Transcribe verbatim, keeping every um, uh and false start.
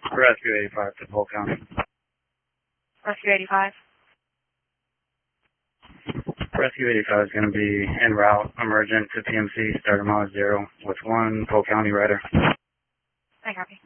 Rescue eighty-five to Polk County. Rescue eighty-five. Rescue eighty-five is going to be en route, emergent to P M C, starting mile zero with one Polk County rider. I copy.